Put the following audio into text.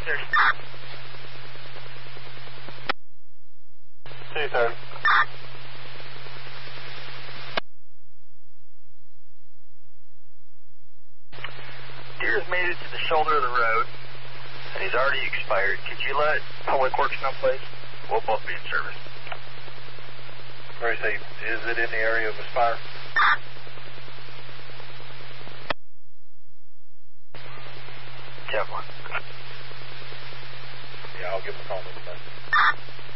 230. 230. Deer's made it to the shoulder of the road, and he's already expired. Could you let Public Works know, please? We'll both be in service. Where is he? Is it in the area of Aspire? Jeff 1. Yeah, I'll give him a call in a minute.